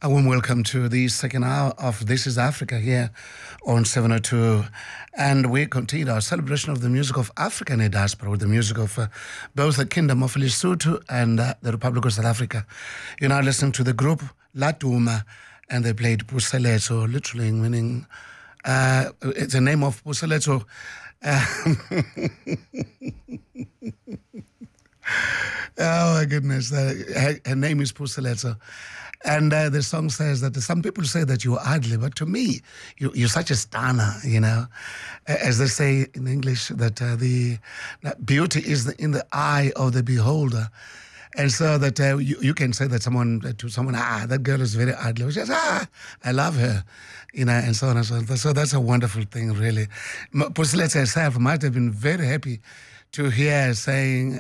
A warm welcome to the second hour of This is Africa here on 702. And we continue our celebration of the music of Africa in the diaspora with the music of both the Kingdom of Lesotho and the Republic of South Africa. You're now listening to the group Laduma, and they played Puseletso, literally meaning, it's the name of Puseletso. Oh my goodness, her name is Puseletso. And the song says that some people say that you're ugly, but to me, you're such a stunner, you know. As they say in English, that that beauty is in the eye of the beholder. And so that you can say that to someone, that girl is very ugly. She says, I love her, you know, and so on and so on. So that's a wonderful thing, really. Puseletso herself might have been very happy to hear saying,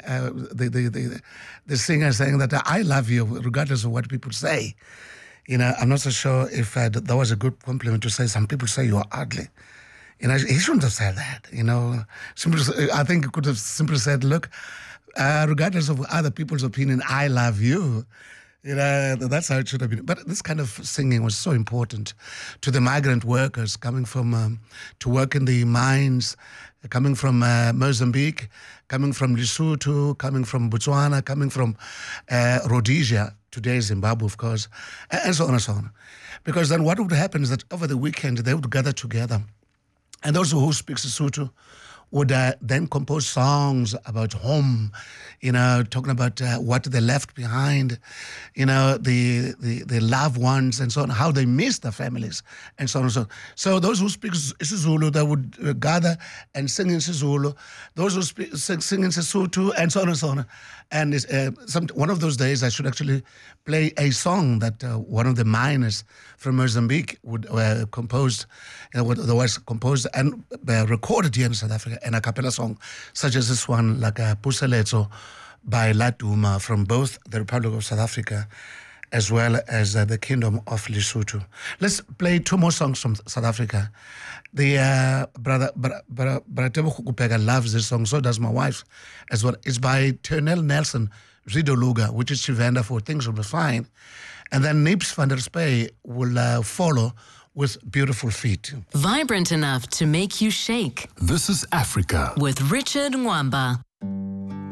the singer saying that I love you regardless of what people say. You know, I'm not so sure if that was a good compliment to say some people say you're ugly. You know, he shouldn't have said that, you know. I think he could have simply said, look, regardless of other people's opinion, I love you. You know, that's how it should have been. But this kind of singing was so important to the migrant workers coming from to work in the mines, coming from Mozambique, coming from Lesotho, coming from Botswana, coming from Rhodesia, today Zimbabwe, of course, and so on and so on. Because then what would happen is that over the weekend, they would gather together. And those who speak Sesotho would then compose songs about home, you know, talking about what they left behind, you know, the loved ones and so on, how they miss their families and so on and so on. So those who speak Sezulu, they would gather and sing in Sezulu. Those who sing in Sesotho and so on and so on. And one of those days I should actually play a song that one of the miners from Mozambique would composed, was composed and recorded here in South Africa, an a cappella song such as this one, like Puseletso by Laduma from both the Republic of South Africa as well as the Kingdom of Lesotho. Let's play two more songs from South Africa. The brother Tebo Kukupega loves this song, so does my wife as well. It's by Turnell Nelson, Ridoluga, which is Chivenda for Things Will Be Fine. And then Nips van der Spey will follow with Beautiful Feet. Vibrant enough to make you shake. This is Africa with Richard Mwamba.